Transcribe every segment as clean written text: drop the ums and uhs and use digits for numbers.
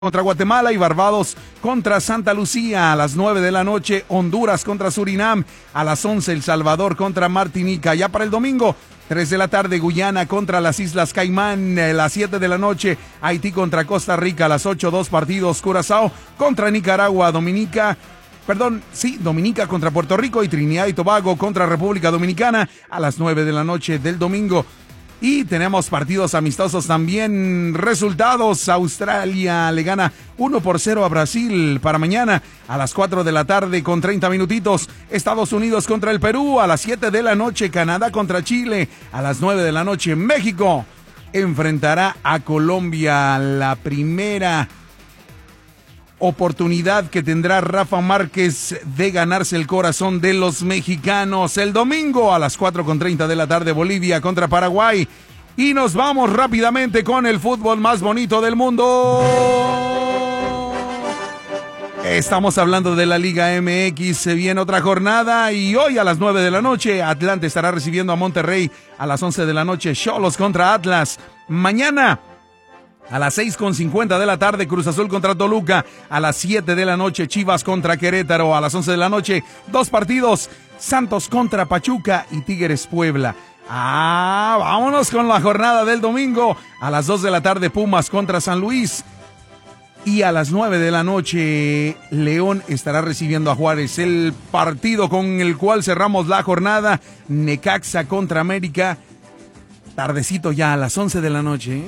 Contra Guatemala y Barbados contra Santa Lucía a las 9 de la noche, Honduras contra Surinam a las 11, El Salvador contra Martinica. Ya para el domingo, 3 de la tarde, Guyana contra las Islas Caimán, a las 7 de la noche, Haití contra Costa Rica, a las 8, 2 partidos, Curazao contra Nicaragua, Dominica contra Puerto Rico y Trinidad y Tobago contra República Dominicana a las 9 de la noche del domingo. Y tenemos partidos amistosos también. Resultados: Australia le gana 1-0 a Brasil para mañana a las 4 de la tarde con 30 minutitos. Estados Unidos contra el Perú a las 7 de la noche. Canadá contra Chile a las 9 de la noche. México enfrentará a Colombia. La primera oportunidad que tendrá Rafa Márquez de ganarse el corazón de los mexicanos. El domingo a las 4:30 de la tarde, Bolivia contra Paraguay. Y nos vamos rápidamente con el fútbol más bonito del mundo. Estamos hablando de la Liga MX. Se viene otra jornada y hoy a las 9 de la noche Atlante estará recibiendo a Monterrey. A las 11 de la noche Xolos contra Atlas. Mañana a las 6:50 de la tarde, Cruz Azul contra Toluca. A las 7 de la noche, Chivas contra Querétaro. A las 11 de la noche, dos partidos, Santos contra Pachuca y Tigres Puebla. Vámonos con la jornada del domingo. A las 2 de la tarde, Pumas contra San Luis. Y a las 9 de la noche, León estará recibiendo a Juárez. El partido con el cual cerramos la jornada, Necaxa contra América. Tardecito ya, a las 11 de la noche,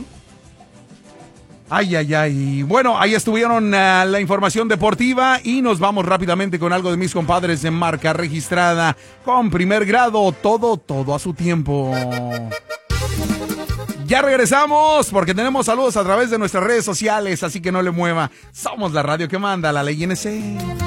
Ay. Bueno, ahí estuvieron la información deportiva y nos vamos rápidamente con algo de mis compadres de Marca Registrada. Con Primer Grado, todo a su tiempo. Ya regresamos porque tenemos saludos a través de nuestras redes sociales, así que no le mueva. Somos la radio que manda, la ley NC.